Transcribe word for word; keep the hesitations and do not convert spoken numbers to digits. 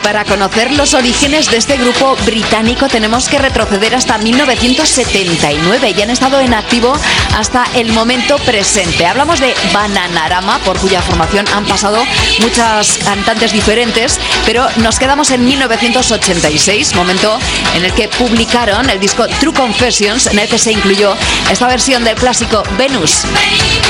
para conocer los orígenes de este grupo británico tenemos que retroceder hasta mil novecientos setenta y nueve y han estado en activo hasta el momento presente. Hablamos de Bananarama, por cuya formación han pasado muchas cantantes diferentes, pero nos quedamos en mil novecientos ochenta y seis, momento en el que publicaron el disco True Confessions, en el que se incluyó esta versión del clásico Venus.